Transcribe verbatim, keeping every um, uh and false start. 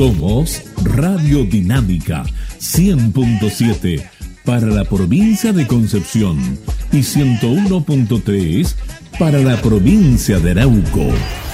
Somos Radio Dinámica cien punto siete para la provincia de Concepción y ciento uno punto tres para la provincia de Arauco.